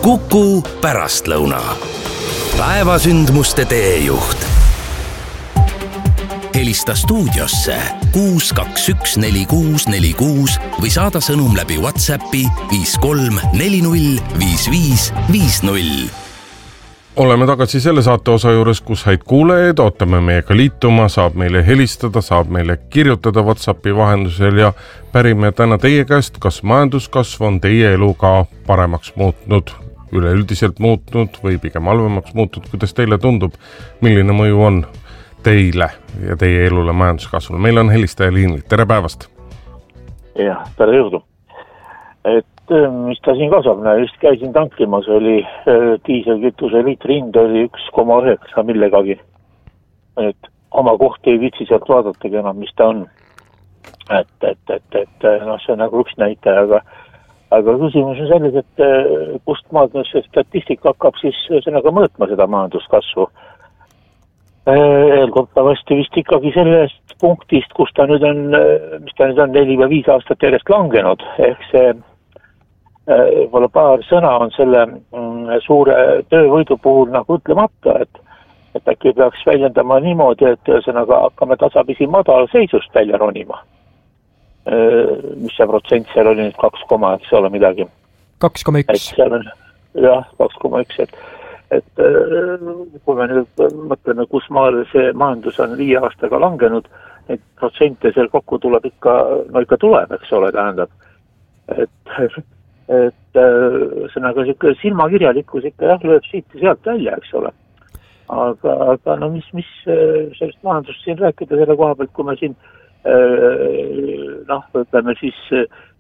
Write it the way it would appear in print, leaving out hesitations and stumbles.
Kuku pärastlõuna. Päevasündmuste teejuht. Helista stuudiosse 6214646 või saada sõnum läbi WhatsAppi 53405550. Oleme tagasi selle saate osa juures, kus häid kuulejaid ootame meiega liituma, saab meile helistada, saab meile kirjutada WhatsAppi vahendusel ja pärime täna teie käest, kas majanduskasv on teie elu ka paremaks muutnud, üleüldiselt muutnud või pigem halvemaks muutnud, kuidas teile tundub, milline mõju on teile ja teie elule majanduskasvule. Meil on helistaja liinil. Tere päevast! Jah, tere jõudu! Mis ta siin kasvab? Just käisin tankimas, oli diiselkütuse liitri hind oli 1,9 millegagi. Et oma kohti ei vitsi sealt vaadatagi enam, mis ta on. See on nagu üks näitaja, aga küsimus on selles, et kust maad see statistika hakkab siis sõnaga mõõtma seda majanduskasvu. Eelkottavasti vist ikkagi sellest punktist, kus ta nüüd on, mis ta nüüd on 4 või 5 aastat järjest langenud, ehk see võib-olla paar sõna on selle suure töövõidu puhul nagu ütlemata, et äkki peaks väljendama niimoodi, et sõnaga hakkame tasapisi madalseisust välja ronima. Mis see protsent seal oli nüüd 2, eks ole midagi. 2,1. Jah, 2,1, et kui me nüüd mõtleme, kus maal see majandus on 5 aastaga langenud, et protsente seal kokku tuleb ikka tuleb, eks ole, tähendab, et sõnaga silmakirjalikkus ikka lööb siit ja sealt välja, eks ole. Aga no mis sellest majandust siin rääkida selle koha pealt, kui me siin ütleme siis